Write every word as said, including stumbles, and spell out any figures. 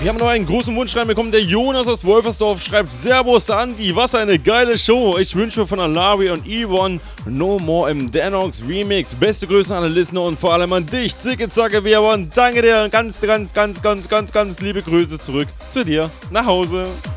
Wir haben noch einen großen Wunsch reinbekommen. Der Jonas aus Wolfersdorf schreibt: Servus Andi, was eine geile Show. Ich wünsche mir von Alari und Yvonne No More im Danox Remix. Beste Grüße an alle Listener und vor allem an dich, Zicke Zacke Werbon. Danke dir. Ganz, ganz, ganz, ganz, ganz, ganz liebe Grüße zurück zu dir nach Hause.